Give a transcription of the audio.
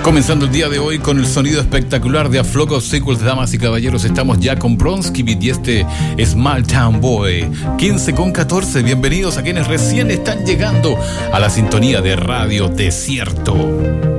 Comenzando el día de hoy con el sonido espectacular de A Flock of Sequels, damas y caballeros, estamos ya con Bronski Beat y este Small Town Boy, 15:14. Bienvenidos a quienes recién están llegando a la sintonía de Radio Desierto.